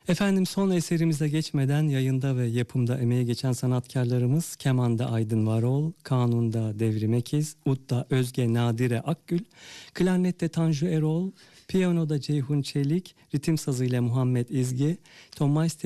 Efendim son eserimize geçmeden yayında ve yapımda emeği geçen sanatkarlarımız kemanda Aydın Varol, kanunda Devrim Ekiz, udda Özge Nadire Akgül, klarnette Tanju Erol, piyanoda Ceyhun Çelik, ritim sazıyla Muhammed İzgi, Tom Meister